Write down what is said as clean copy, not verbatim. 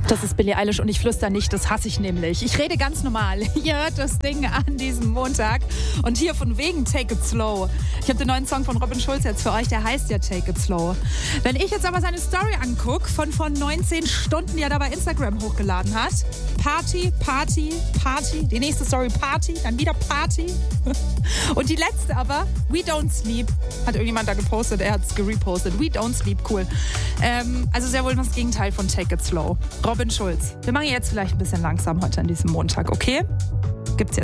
Das ist Billie Eilish und ich flüster nicht, das hasse ich nämlich. Ich rede ganz normal. Ihr hört das Ding an diesem Montag und hier von wegen Take It Slow. Ich habe den neuen Song von Robin Schulz jetzt für euch, der heißt ja Take It Slow. Wenn ich jetzt aber seine Story angucke, von 19 Stunden, die er da bei Instagram hochgeladen hat, Party, Party, Party, die nächste Story Party, dann wieder Party und die letzte aber, We Don't Sleep, hat irgendjemand da gepostet, er hat es gerepostet, We Don't Sleep, cool. Also sehr wohl das Gegenteil von Take It Slow. Robin Schulz. Wir machen jetzt vielleicht ein bisschen langsam heute an diesem Montag, okay? Gibt's jetzt.